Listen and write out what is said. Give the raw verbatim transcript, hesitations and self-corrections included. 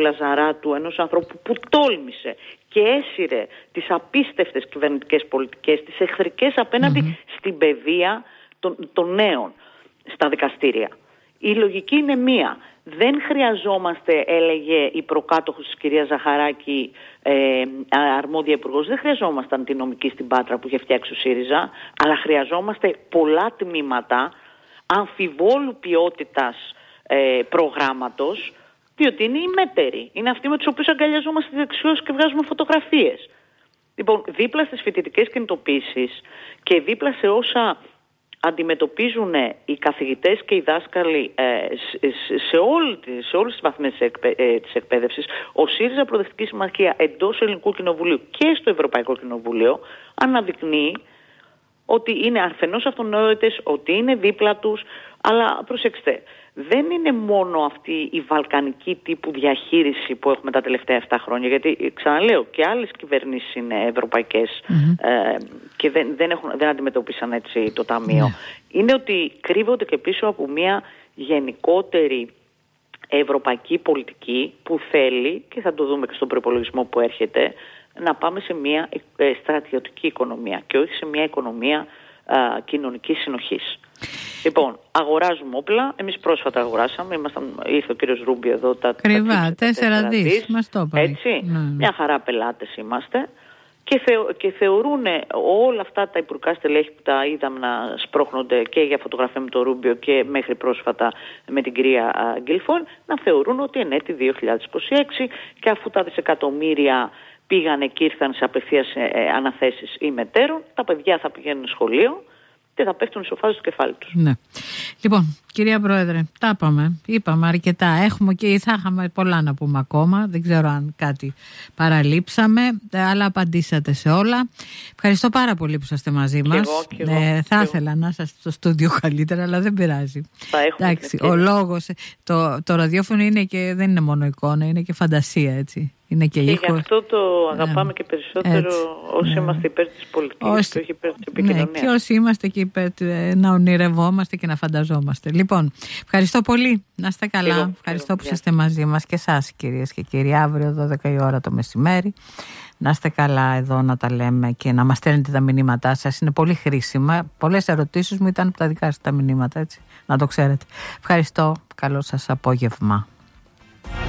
Λαζαράτου, ενός ανθρώπου που τόλμησε και έσυρε τις απίστευτες κυβερνητικές πολιτικές, τις εχθρικές απέναντι mm-hmm. στην παιδεία των, των νέων στα δικαστήρια. Η λογική είναι μία. Δεν χρειαζόμαστε, έλεγε η προκάτοχος της κυρίας Ζαχαράκη, ε, αρμόδια υπουργός, δεν χρειαζόμασταν τη νομική στην Πάτρα που είχε φτιάξει ο ΣΥΡΙΖΑ, αλλά χρειαζόμαστε πολλά τμήματα αμφιβόλου ποιότητας ε, προγράμματος, διότι είναι οι μέτεροι. Είναι αυτοί με τους οποίους αγκαλιαζόμαστε δεξιώς και βγάζουμε φωτογραφίες. Λοιπόν, δίπλα στις φοιτητικές κινητοποίησεις και δίπλα σε όσα αντιμετωπίζουν οι καθηγητές και οι δάσκαλοι ε, σε, όλη, σε όλες τις βαθμές της, εκπαί, ε, της εκπαίδευσης, ο ΣΥΡΙΖΑ Προοδευτική Συμμαχία εντός Ελληνικού Κοινοβουλίου και στο Ευρωπαϊκό Κοινοβούλιο αναδεικνύει ότι είναι αφενός αυτονόητες, ότι είναι δίπλα τους, αλλά προσέξτε, δεν είναι μόνο αυτή η βαλκανική τύπου διαχείριση που έχουμε τα τελευταία επτά χρόνια, γιατί ξαναλέω και άλλες κυβερνήσεις είναι ευρωπαϊκές mm-hmm. ε, και δεν, δεν, έχουν, δεν αντιμετωπίσαν έτσι το Ταμείο. Yeah. Είναι ότι κρύβονται και πίσω από μια γενικότερη ευρωπαϊκή πολιτική που θέλει, και θα το δούμε και στον προϋπολογισμό που έρχεται, να πάμε σε μια ε, στρατιωτική οικονομία και όχι σε μια οικονομία ε, κοινωνικής συνοχής. Λοιπόν, αγοράζουμε όπλα. Εμείς πρόσφατα αγοράσαμε. Ήμασταν, ήρθε ο κύριος Ρούμπιο εδώ. Τα, Κρυβά, τέσσερα δις. Μας το είπαμε. Έτσι. Ναι. Μια χαρά πελάτες είμαστε. Και, θεω, και θεωρούν όλα αυτά τα υπουργικά στελέχη που τα είδαμε να σπρώχνονται και για φωτογραφία με τον Ρούμπιο και μέχρι πρόσφατα με την κυρία Γκίλφορν, να θεωρούν ότι εν έτη δύο χιλιάδες είκοσι έξι και αφού τα δισεκατομμύρια πήγανε και ήρθαν σε απευθείας ε, αναθέσεις ή μετέρων, τα παιδιά θα πηγαίνουν σχολείο και θα πέφτουν ισοφάσεις στο κεφάλι τους. Ναι. Λοιπόν, κυρία Πρόεδρε, τα είπαμε, είπαμε αρκετά. Έχουμε και θα είχαμε πολλά να πούμε ακόμα. Δεν ξέρω αν κάτι παραλείψαμε, αλλά απαντήσατε σε όλα. Ευχαριστώ πάρα πολύ που είσαστε μαζί μας. Εγώ, και εγώ, ε, θα και ήθελα εγώ. να είσαστε στο στούντιο καλύτερα, αλλά δεν πειράζει. Θα έχουμε. Εντάξει, ο λόγος, το, το ραδιόφωνο είναι και, δεν είναι μόνο εικόνα, είναι και φαντασία, έτσι. Είναι και, και ήχο. γι' αυτό το αγαπάμε yeah. και περισσότερο έτσι, όσοι yeah. είμαστε υπέρ της πολιτικής όσοι... και όχι υπέρ της επικοινωνίας. Ναι, και όσοι είμαστε και υπέρ να ονειρευόμαστε και να φανταζόμαστε. Λοιπόν, ευχαριστώ πολύ. Να είστε καλά. Εγώ, ευχαριστώ εγώ, που είστε μαζί μας και εσάς, κυρίες και κύριοι. Αύριο δώδεκα η ώρα το μεσημέρι. Να είστε καλά εδώ να τα λέμε και να μας στέλνετε τα μηνύματά σας. Είναι πολύ χρήσιμα. Πολλές ερωτήσεις μου ήταν από τα δικά σας τα μηνύματα, έτσι. Να το ξέρετε. Ευχαριστώ. Καλό σας απόγευμα.